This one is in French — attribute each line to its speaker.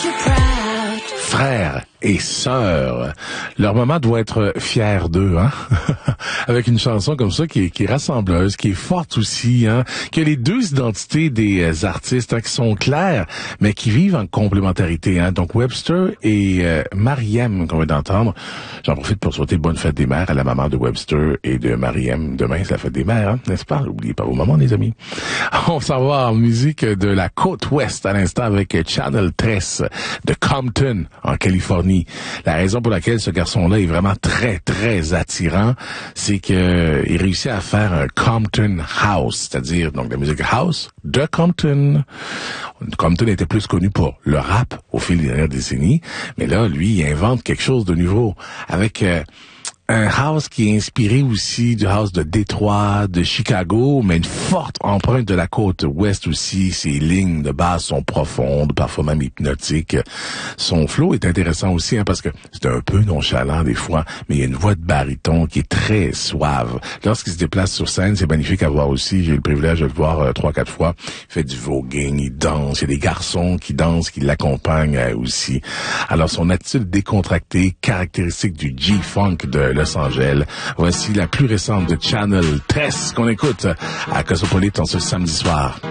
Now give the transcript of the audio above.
Speaker 1: Frères et sœurs, leur maman doit être fière d'eux, hein, avec une chanson comme ça qui est rassembleuse, qui est forte aussi, hein, qui a les deux identités des artistes, hein, qui sont claires, mais qui vivent en complémentarité, hein. Donc Webster et Mariem qu'on vient d'entendre. J'en profite pour souhaiter bonne fête des mères à la maman de Webster et de Mariem. Demain c'est la fête des mères, hein, n'est-ce pas? N'oubliez pas vos mamans, les amis. On s'en va en musique de la côte ouest à l'instant avec Channel 13 de Compton en Californie. La raison pour laquelle ce garçon-là est vraiment très, très attirant, c'est que il réussit à faire un Compton House, c'est-à-dire donc la musique house de Compton. Compton était plus connu pour le rap au fil des dernières décennies, mais là, lui, il invente quelque chose de nouveau avec un house qui est inspiré aussi du house de Détroit, de Chicago, mais une forte empreinte de la côte ouest aussi. Ses lignes de basse sont profondes, parfois même hypnotiques. Son flow est intéressant aussi, hein, parce que c'est un peu nonchalant des fois, mais il y a une voix de baryton qui est très suave. Lorsqu'il se déplace sur scène, c'est magnifique à voir aussi. J'ai eu le privilège de le voir 3-4 fois. Il fait du voguing, il danse. Il y a des garçons qui dansent, qui l'accompagnent aussi. Alors son attitude décontractée, caractéristique du G-Funk de Los Angeles. Voici la plus récente de Channel 13 qu'on écoute à Cosmopolite en ce samedi soir.